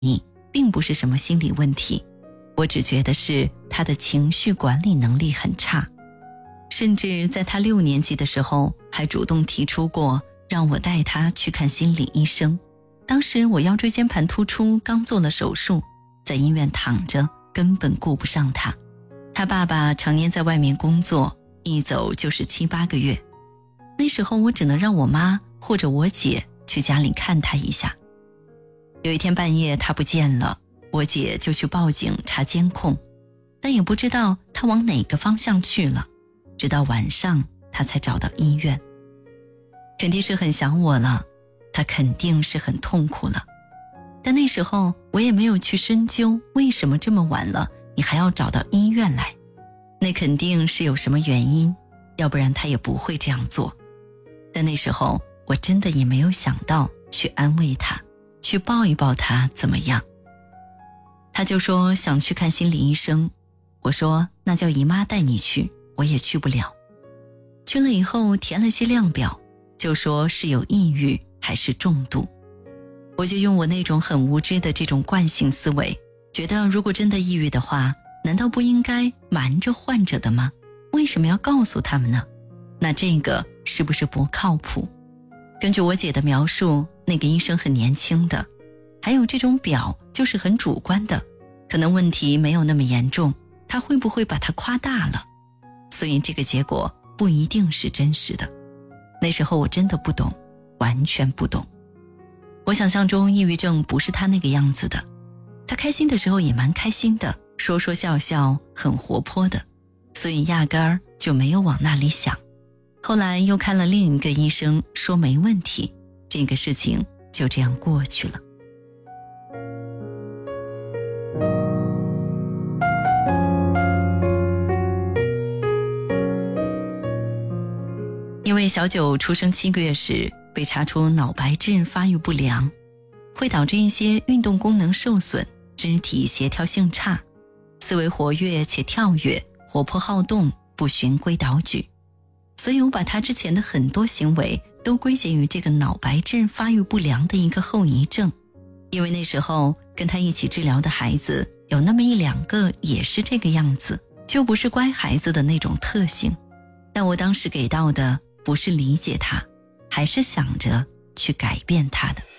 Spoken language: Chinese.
你，并不是什么心理问题，我只觉得是他的情绪管理能力很差。甚至在他6年级的时候，还主动提出过让我带他去看心理医生。当时我腰椎间盘突出，刚做了手术，在医院躺着，根本顾不上他。他爸爸常年在外面工作，一走就是7、8个月。那时候我只能让我妈或者我姐去家里看他一下。有一天半夜他不见了，我姐就去报警查监控，但也不知道他往哪个方向去了，直到晚上他才找到医院。肯定是很想我了，他肯定是很痛苦了，但那时候我也没有去深究为什么这么晚了你还要找到医院来，那肯定是有什么原因，要不然他也不会这样做。但那时候我真的也没有想到去安慰他，去抱一抱他怎么样。他就说想去看心理医生，我说那叫姨妈带你去，我也去不了。去了以后填了些量表，就说是有抑郁还是重度。我就用我那种很无知的这种惯性思维，觉得如果真的抑郁的话，难道不应该瞒着患者的吗？为什么要告诉他们呢？那这个是不是不靠谱？根据我姐的描述，那个医生很年轻的，还有这种表就是很主观的，可能问题没有那么严重，他会不会把它夸大了？所以这个结果不一定是真实的。那时候我真的不懂，完全不懂。我想象中抑郁症不是他那个样子的，他开心的时候也蛮开心的，说说笑笑，很活泼的，所以压根儿就没有往那里想。后来又看了另一个医生，说没问题，这个事情就这样过去了。因为小九出生7个月时被查出脑白质发育不良，会导致一些运动功能受损，肢体协调性差，思维活跃且跳跃，活泼好动，不循规蹈矩。所以我把他之前的很多行为都归结于这个脑白质发育不良的一个后遗症。因为那时候跟他一起治疗的孩子有那么1、2个也是这个样子，就不是乖孩子的那种特性。但我当时给到的不是理解他，还是想着去改变他的。